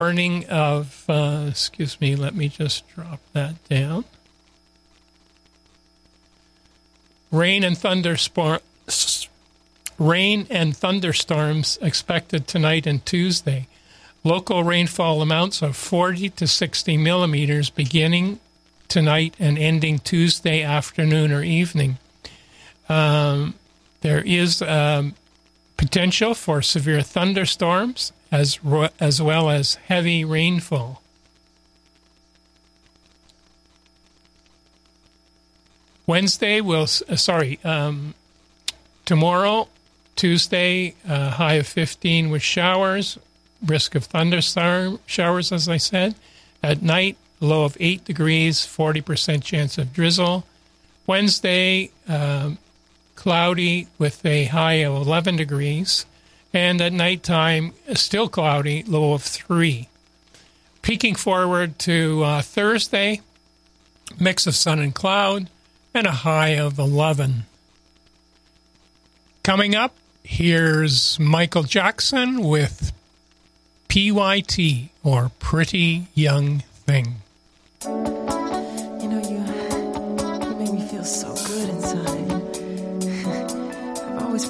Warning of, excuse me, let me just drop that down. Rain and thunderstorms expected tonight and Tuesday. Local rainfall amounts of 40 to 60 millimeters beginning tonight and ending Tuesday afternoon or evening. There is potential for severe thunderstorms as well as heavy rainfall. Tomorrow, Tuesday, high of 15 with showers, risk of thunderstorm showers, as I said. At night, low of 8 degrees, 40% chance of drizzle. Wednesday, cloudy with a high of 11 degrees. And at nighttime, still cloudy, low of 3. Peeking forward to Thursday, mix of sun and cloud, and a high of 11. Coming up, here's Michael Jackson with PYT, or Pretty Young Thing.